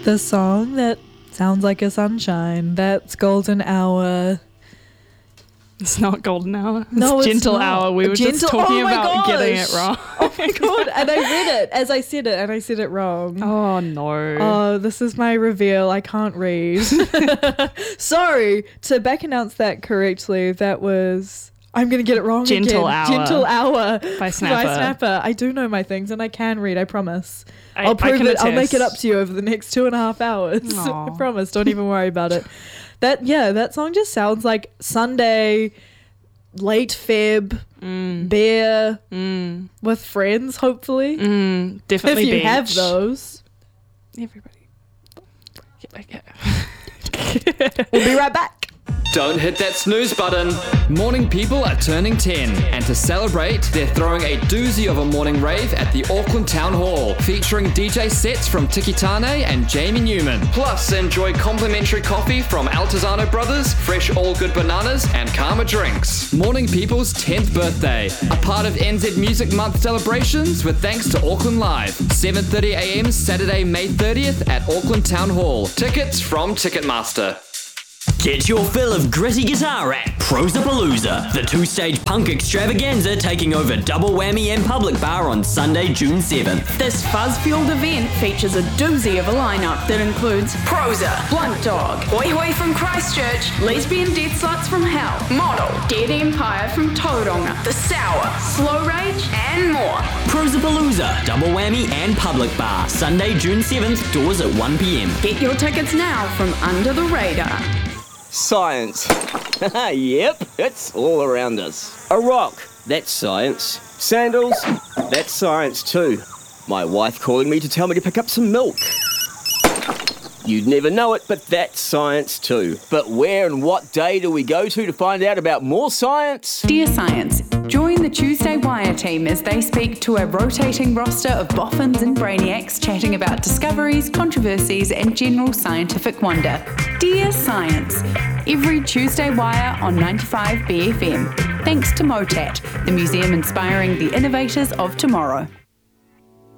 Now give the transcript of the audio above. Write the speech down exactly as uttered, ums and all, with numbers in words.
The song that sounds like a sunshine, that's Golden Hour. It's not Golden Hour. It's No, it's Gentle not. Hour. We were Gentle- just talking oh my about getting it gosh. wrong. Oh my god, and I read it as I said it, and I said it wrong. Oh, no. Oh, this is my reveal. I can't read. Sorry, to back announce that correctly, that was... I'm going to get it wrong Gentle again. Hour. Gentle Hour. By Snapper. By Snapper. I do know my things, and I can read, I promise. I- I'll I prove can it. I'll make it up attest. to you over the next two and a half hours. Aw. I promise. Don't even worry about it. That, yeah, that song just sounds like Sunday... late Feb, Mm. beer Mm. with friends, hopefully. Mm. Definitely if you bench. have those. Everybody. Yeah, We'll be right back. Don't hit that snooze button. Morning people are turning ten, and to celebrate, they're throwing a doozy of a morning rave at the Auckland Town Hall, featuring D J sets from Tiki Tane and Jamie Newman. Plus, enjoy complimentary coffee from Altazano Brothers, fresh all good bananas, and Karma Drinks. Morning people's tenth birthday, a part of N Z Music Month celebrations with thanks to Auckland Live. seven thirty a.m. Saturday, May thirtieth at Auckland Town Hall. Tickets from Ticketmaster. Get your fill of gritty guitar at Prosapalooza, the two-stage punk extravaganza taking over Double Whammy and Public Bar on Sunday, June seventh. This fuzz-fueled event features a doozy of a lineup that includes Prosa, Blunt Dog, Hoi Hoi from Christchurch, Lesbian Death Sluts from Hell, Model, Dead Empire from Tauranga, The Sour, Slow Rage, and more. Prosapalooza, Double Whammy and Public Bar, Sunday, June seventh, doors at one p.m. Get your tickets now from Under the Radar. Science. Yep, it's all around us. A rock, that's science. Sandals, that's science too. My wife calling me to tell me to pick up some milk. You'd never know it, but that's science too. But where and what day do we go to to find out about more science? Dear Science, join the Tuesday Wire team as they speak to a rotating roster of boffins and brainiacs chatting about discoveries, controversies, and general scientific wonder. Dear Science, every Tuesday Wire on ninety-five B F M. Thanks to MOTAT, the museum inspiring the innovators of tomorrow.